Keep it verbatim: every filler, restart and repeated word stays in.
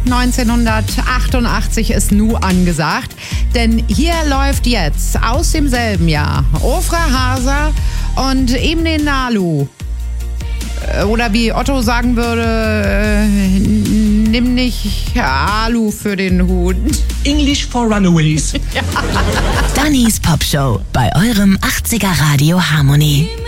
neunzehnhundertachtundachtzig ist nu angesagt, denn hier läuft jetzt aus demselben Jahr Ofra Hasa und Emne Nalu. Oder wie Otto sagen würde, nimm nicht Alu für den Hut. English for Runaways. Ja. Dannys Popshow bei eurem achtziger Radio Harmonie.